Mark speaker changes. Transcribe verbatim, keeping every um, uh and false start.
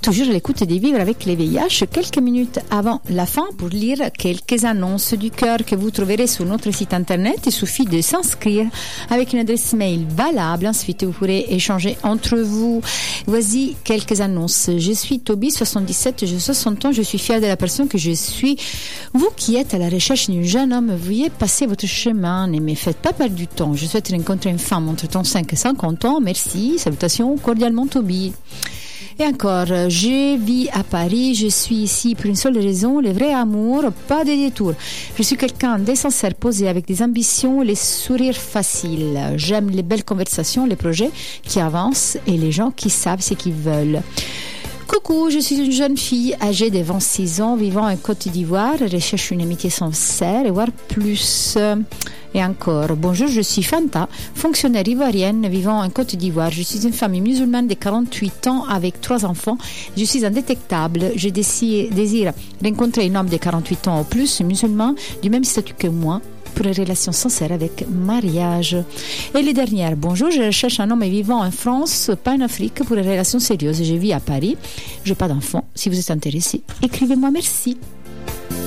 Speaker 1: toujours à l'écoute des Vivre avec les V I H, quelques minutes avant la fin pour lire quelques annonces du cœur que vous trouverez sur notre site internet. Il suffit de s'inscrire avec une adresse mail valable. Ensuite, vous pourrez échanger entre vous. Voici quelques annonces. Je suis Toby, soixante-dix-sept, j'ai soixante ans, je suis fière de la personne que je suis. Vous qui êtes à la recherche d'un jeune homme, veuillez passer votre chemin, ne me faites pas perdre du temps. Je souhaite rencontrer une femme entre trente-cinq et cinquante ans. Merci, salutations, cordialement Toby. Et encore, je vis à Paris, je suis ici pour une seule raison, le vrai amour, pas de détour. Je suis quelqu'un d'essentiel, posé avec des ambitions, les sourires faciles. J'aime les belles conversations, les projets qui avancent et les gens qui savent ce qu'ils veulent. Coucou, je suis une jeune fille âgée de vingt-six ans, vivant en Côte d'Ivoire, recherche une amitié sincère et voire plus. Et encore, bonjour, je suis Fanta, fonctionnaire ivoirienne vivant en Côte d'Ivoire. Je suis une femme musulmane de quarante-huit ans avec trois enfants. Je suis indétectable. Je désire rencontrer un homme de quarante-huit ans ou plus, musulman, du même statut que moi, pour une relation sincère avec mariage. Et les dernières, bonjour, je recherche un homme vivant en France, pas en Afrique, pour une relation sérieuse. Je vis à Paris, je n'ai pas d'enfant. Si vous êtes intéressé, écrivez-moi, merci.